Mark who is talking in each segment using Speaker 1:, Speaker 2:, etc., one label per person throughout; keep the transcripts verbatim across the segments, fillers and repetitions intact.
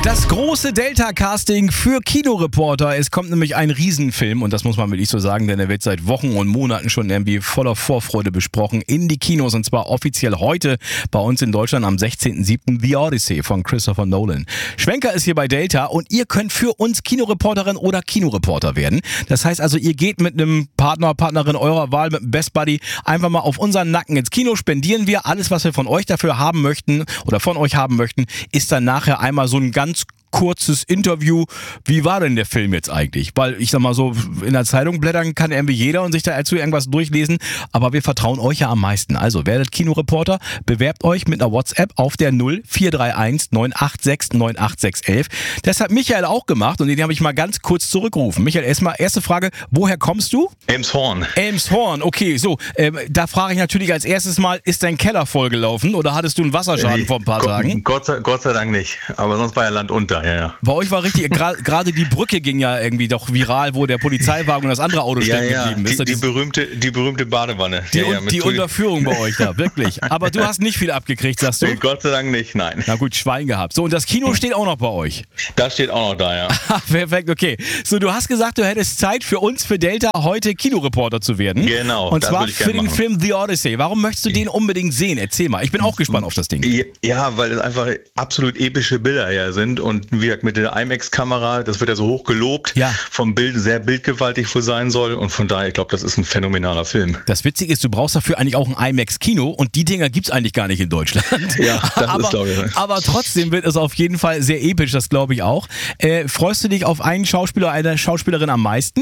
Speaker 1: Das große Delta-Casting für Kinoreporter. Es kommt nämlich ein Riesenfilm und das muss man wirklich so sagen, denn er wird seit Wochen und Monaten schon irgendwie voller Vorfreude besprochen in die Kinos und zwar offiziell heute bei uns in Deutschland am sechzehnten siebten The Odyssey von Christopher Nolan. Schwenker ist hier bei Delta und ihr könnt für uns Kinoreporterin oder Kinoreporter werden. Das heißt also, ihr geht mit einem Partner, Partnerin eurer Wahl, mit einem Best Buddy einfach mal auf unseren Nacken ins Kino, spendieren wir. Alles, was wir von euch dafür haben möchten oder von euch haben möchten, ist dann nachher einmal so ein ganz kurzes Interview. Wie war denn der Film jetzt eigentlich? Weil ich sag mal so, in der Zeitung blättern kann irgendwie jeder und sich dazu irgendwas durchlesen, aber wir vertrauen euch ja am meisten. Also werdet Kinoreporter, bewerbt euch mit einer WhatsApp auf der null vier drei eins neun acht sechs neun acht sechs eins eins. Das hat Michael auch gemacht und den habe ich mal ganz kurz zurückgerufen. Michael, erstmal erste Frage, woher kommst du?
Speaker 2: Elmshorn.
Speaker 1: Elmshorn, okay, so. Ähm, da frage ich natürlich als erstes mal, ist dein Keller vollgelaufen oder hattest du einen Wasserschaden
Speaker 2: Nee,
Speaker 1: vor ein paar
Speaker 2: Gott,
Speaker 1: Tagen?
Speaker 2: Gott sei, Gott sei Dank nicht, aber sonst war ja Land unter. Ja, ja.
Speaker 1: Bei euch war richtig, gerade die Brücke ging ja irgendwie doch viral, wo der Polizeiwagen und das andere Auto
Speaker 2: Ja,
Speaker 1: stecken
Speaker 2: ja,
Speaker 1: geblieben ist.
Speaker 2: die, die, berühmte, die berühmte Badewanne.
Speaker 1: Die,
Speaker 2: ja, ja,
Speaker 1: Un-
Speaker 2: mit
Speaker 1: die
Speaker 2: Tui-
Speaker 1: Unterführung bei euch da, wirklich. Aber du hast nicht viel abgekriegt, sagst du?
Speaker 2: Nee, Gott sei Dank nicht, nein.
Speaker 1: Na gut, Schwein gehabt. So, und das Kino steht auch noch bei euch.
Speaker 2: Das steht auch noch da, ja.
Speaker 1: Perfekt, okay. So, du hast gesagt, du hättest Zeit für uns, für Delta, heute Kinoreporter zu werden.
Speaker 2: Genau,
Speaker 1: Und
Speaker 2: das
Speaker 1: zwar
Speaker 2: würde ich
Speaker 1: für
Speaker 2: gerne
Speaker 1: den
Speaker 2: machen.
Speaker 1: Film The Odyssey. Warum möchtest du den unbedingt sehen? Erzähl mal. Ich bin auch gespannt auf das Ding.
Speaker 2: Ja, weil es einfach absolut epische Bilder ja sind und wie gesagt mit der IMAX-Kamera, das wird ja so hoch gelobt,
Speaker 1: Ja.
Speaker 2: vom Bild sehr bildgewaltig wohl sein soll und von daher, ich glaube, das ist ein phänomenaler Film.
Speaker 1: Das Witzige ist, du brauchst dafür eigentlich auch ein IMAX-Kino und die Dinger gibt's eigentlich gar nicht in Deutschland.
Speaker 2: Ja, das
Speaker 1: aber,
Speaker 2: ist, glaube ich.
Speaker 1: aber trotzdem wird es auf jeden Fall sehr episch, das glaube ich auch. Äh, freust du dich auf einen Schauspieler, eine Schauspielerin am meisten?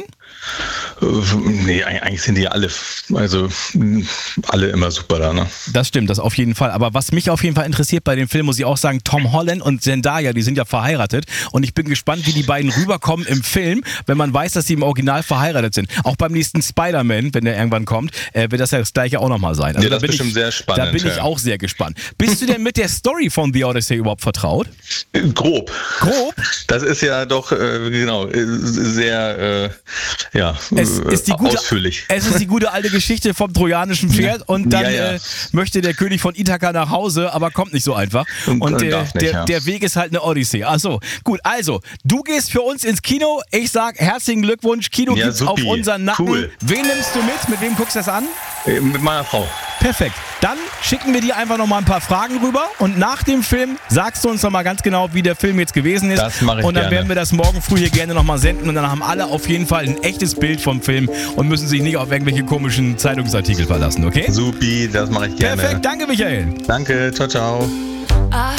Speaker 2: Äh, nee, eigentlich sind die ja alle, also mh, alle immer super da, ne?
Speaker 1: Das stimmt, das auf jeden Fall. Aber was mich auf jeden Fall interessiert bei dem Film, muss ich auch sagen, Tom Holland und Zendaya, die sind ja verheiratet und ich bin gespannt, wie die beiden rüberkommen im Film, wenn man weiß, dass sie im Original verheiratet sind. Auch beim nächsten Spider-Man, wenn der irgendwann kommt, äh, wird das ja das gleiche auch nochmal sein. Also
Speaker 2: Ja, das
Speaker 1: da bin
Speaker 2: ist bestimmt
Speaker 1: ich,
Speaker 2: sehr spannend,
Speaker 1: Da bin ich
Speaker 2: ja.
Speaker 1: auch sehr gespannt. Bist du denn mit der Story von The Odyssey überhaupt vertraut?
Speaker 2: Äh, Grob.
Speaker 1: Grob?
Speaker 2: Das ist ja doch, äh, genau, äh, sehr, äh, ja,
Speaker 1: Es
Speaker 2: äh,
Speaker 1: ist, die gute,
Speaker 2: ausführlich.
Speaker 1: es ist die gute alte Geschichte vom trojanischen Pferd und dann
Speaker 2: Ja, ja.
Speaker 1: Äh, möchte der König von Ithaka nach Hause, aber kommt nicht so einfach.
Speaker 2: Und-
Speaker 1: Und
Speaker 2: und
Speaker 1: äh,
Speaker 2: darf nicht,
Speaker 1: der,
Speaker 2: ja.
Speaker 1: der Weg ist halt eine Odyssee. Achso, gut, also, du gehst für uns ins Kino. Ich sag herzlichen Glückwunsch, Kino
Speaker 2: Ja,
Speaker 1: gibt's
Speaker 2: supi.
Speaker 1: auf unseren Nacken.
Speaker 2: Cool.
Speaker 1: Wen nimmst du mit? Mit wem guckst du das an?
Speaker 2: Äh, Mit meiner Frau.
Speaker 1: Perfekt. Dann schicken wir dir einfach noch mal ein paar Fragen rüber und nach dem Film sagst du uns noch mal ganz genau, wie der Film jetzt gewesen ist.
Speaker 2: Das mache ich
Speaker 1: Und dann
Speaker 2: gerne.
Speaker 1: werden wir das morgen früh hier gerne noch mal senden und dann haben alle auf jeden Fall ein echtes Bild vom Film und müssen sich nicht auf irgendwelche komischen Zeitungsartikel verlassen, okay?
Speaker 2: Supi, das mache ich gerne.
Speaker 1: Perfekt, danke Michael.
Speaker 2: Danke, ciao, ciao.